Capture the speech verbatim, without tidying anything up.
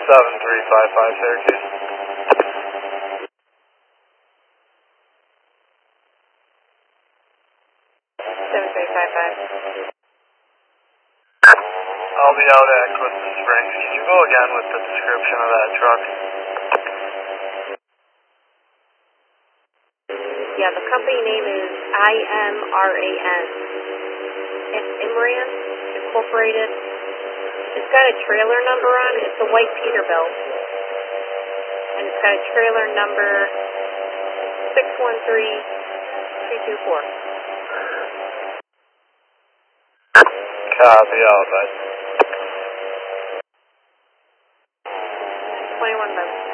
seven three five five Syracuse. seven three five five. I'll be out at Clifton Springs. Can you go again with the description of that truck? Yeah, the company name is I M R A N. It's Imran Incorporated. It's got a trailer number on it. It's a white Peterbilt. And it's got a trailer number six one three two two four. Copy, out, bud. twenty-one bucks.